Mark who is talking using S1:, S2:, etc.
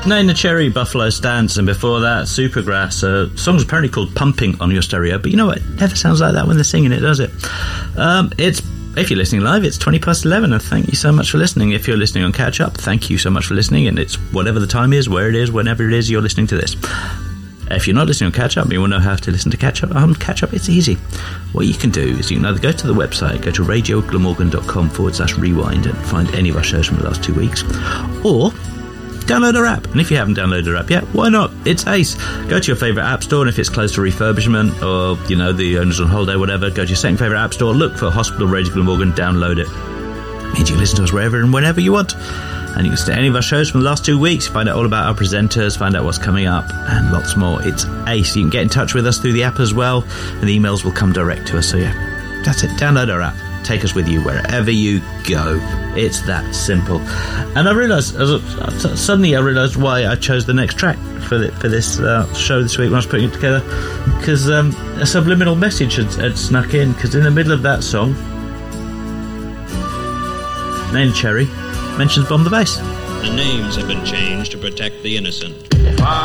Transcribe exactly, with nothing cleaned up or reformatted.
S1: Neneh Cherry, Buffalo Stance, and before that, Supergrass. Uh, song's apparently called Pumping on Your Stereo, but you know what? It never sounds like that when they're singing it, does it? Um, it's If you're listening live, it's twenty past eleven, and thank you so much for listening. If you're listening on catch up, thank you so much for listening, and it's whatever the time is, where it is, whenever it is you're listening to this. If you're not listening on catch up, you will know how to listen to catch up. Um, catch up, it's easy. What you can do is you can either go to the website, go to radio glamorgan dot com forward slash rewind and find any of our shows from the last two weeks, or download our app. And if you haven't downloaded our app yet, why not? It's ace. Go to your favourite app store, and if it's close to refurbishment or, you know, the owner's on holiday, whatever, go to your second favourite app store, look for Hospital Radio Glamorgan, download it. It means you can listen to us wherever and whenever you want. And you can listen to any of our shows from the last two weeks, find out all about our presenters, find out what's coming up, and lots more. It's ace. You can get in touch with us through the app as well, and the emails will come direct to us. So yeah, that's it. Download our app. Take us with you wherever you go. It's that simple. And I realised, suddenly I realised why I chose the next track for the, for this uh, show this week when I was putting it together, because um, a subliminal message had, had snuck in, because in the middle of that song, Neneh Cherry mentions Bomb the Bass.
S2: The names have been changed to protect the innocent.
S3: If I